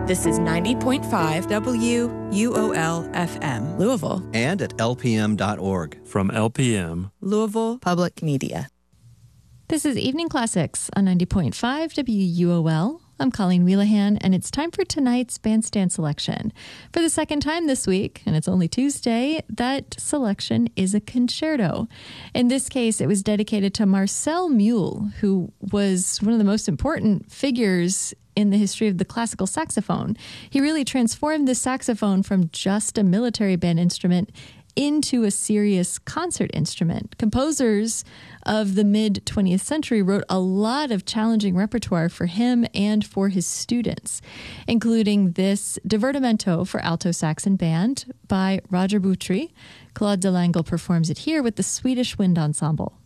This is 90.5 WUOL FM, Louisville. And at lpm.org. From LPM, Louisville Public Media. This is Evening Classics on 90.5 WUOL. I'm Colleen Wheelahan, and it's time for tonight's bandstand selection. For the second time this week, and it's only Tuesday, that selection is a concerto. In this case, it was dedicated to Marcel Muehl, who was one of the most important figures in the history of the classical saxophone. He really transformed the saxophone from just a military band instrument into a serious concert instrument. Composers of the mid-20th century wrote a lot of challenging repertoire for him and for his students, including this Divertimento for alto sax and band by Roger Boutry. Claude Delangle performs it here with the Swedish Wind Ensemble.